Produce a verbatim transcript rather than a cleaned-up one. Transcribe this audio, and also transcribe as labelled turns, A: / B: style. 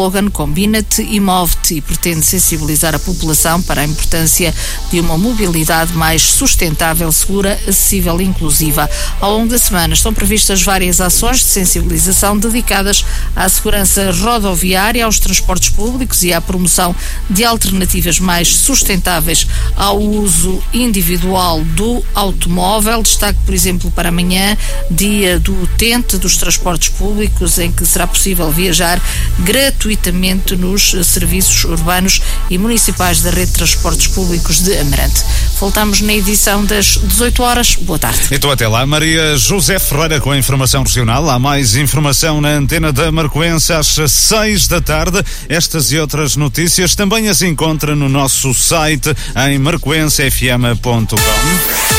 A: slogan Combina-te e Move-te e pretende sensibilizar a população para a importância de uma mobilidade mais sustentável, segura, acessível e inclusiva. Ao longo da semana estão previstas várias ações de sensibilização dedicadas à segurança rodoviária, aos transportes públicos e à promoção de alternativas mais sustentáveis ao uso individual do automóvel. Destaque, por exemplo, para amanhã, dia do utente dos transportes públicos, em que será possível viajar gratuitamente nos serviços urbanos e municipais da rede de transportes públicos de Amarante. Voltamos na edição das dezoito horas. Boa tarde.
B: Então até lá, Maria José Ferreira com a informação regional. Há mais informação na antena da Marcoense às seis da tarde. Estas e outras notícias também as encontra no nosso site em marcoense f m ponto com.